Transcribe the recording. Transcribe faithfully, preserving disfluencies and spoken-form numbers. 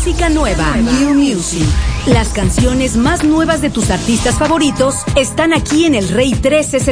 música nueva. New Music. Las canciones más nuevas de tus artistas favoritos están aquí en el Rey mil trescientos